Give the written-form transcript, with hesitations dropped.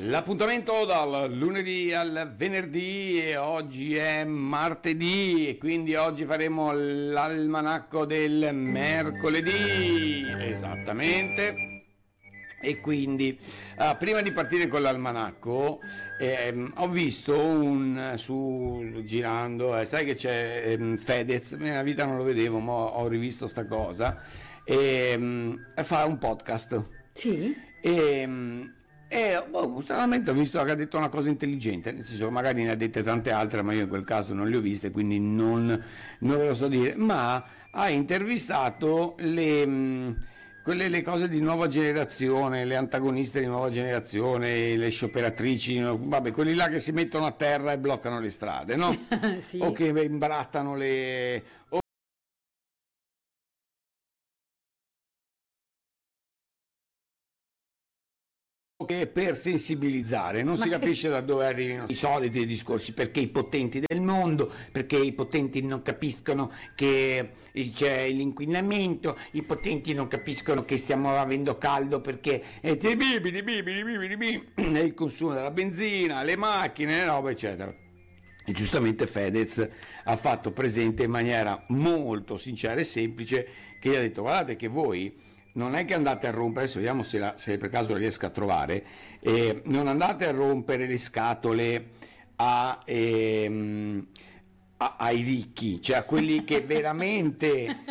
L'appuntamento dal lunedì al venerdì e oggi è martedì e quindi oggi faremo l'almanacco del mercoledì, esattamente. E quindi prima di partire con l'almanacco ho visto girando, sai che c'è Fedez, nella vita non lo vedevo, ma ho rivisto sta cosa, e fa un podcast. Sì? Stranamente ho visto che ha detto una cosa intelligente, nel senso che magari ne ha dette tante altre, ma io in quel caso non le ho viste, quindi non ve lo so dire, ma ha intervistato le cose di nuova generazione, le antagoniste di nuova generazione, le scioperatrici, vabbè, quelli là che si mettono a terra e bloccano le strade, no? Sì. O che imbrattano che per sensibilizzare, non si capisce da dove arrivino i soliti discorsi, perché i potenti del mondo, perché i potenti non capiscono che c'è l'inquinamento, i potenti non capiscono che stiamo avendo caldo perché è il consumo della benzina, le macchine, le robe, eccetera. E giustamente Fedez ha fatto presente in maniera molto sincera e semplice che gli ha detto: guardate che voi non è che andate a rompere, adesso vediamo se per caso la riesco a trovare, non andate a rompere le scatole ai ricchi, cioè a quelli che veramente